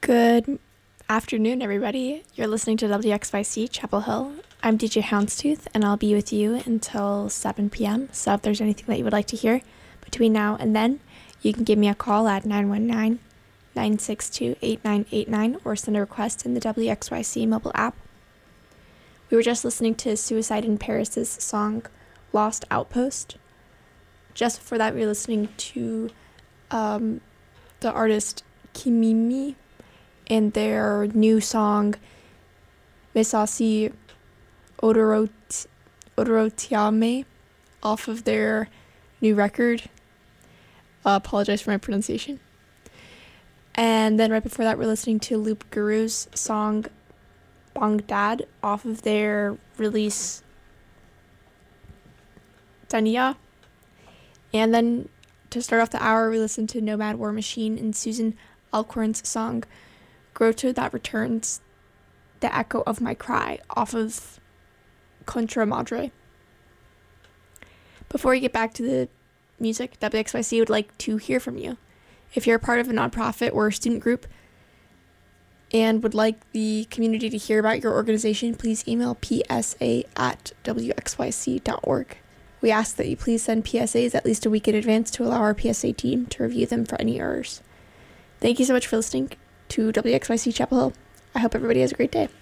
Good afternoon, everybody. You're listening to WXYC Chapel Hill. I'm DJ Houndstooth, and I'll be with you until 7 p.m. So if there's anything that you would like to hear between now and then, you can give me a call at 919-962-8989 or send a request in the WXYC mobile app. We were just listening to Suicide in Paris' song Lost Outpost. Just before that, we were listening to the artist Kimimi and their new song Mesasi Odorotiame off of their new record. Apologize for my pronunciation. And then right before that, we're listening to Loop Guru's song Bong Dad off of their release Tania. And then to start off the hour, we listened to Nomad War Machine and Susan Alcorn's song Grotto That Returns, The Echo of My Cry off of Contra Madre. Before we get back to the music, WXYC would like to hear from you. If you're a part of a nonprofit or a student group and would like the community to hear about your organization, please email psa@wxyc.org. We ask that you please send PSAs at least a week in advance to allow our PSA team to review them for any errors. Thank you so much for listening to WXYC Chapel Hill. I hope everybody has a great day.